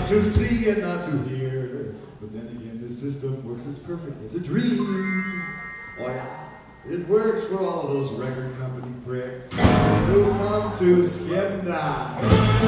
not to see and not to hear. But then again, this system works as perfect as a dream. Oh yeah, it works for all of those record company pricks who come to skim now.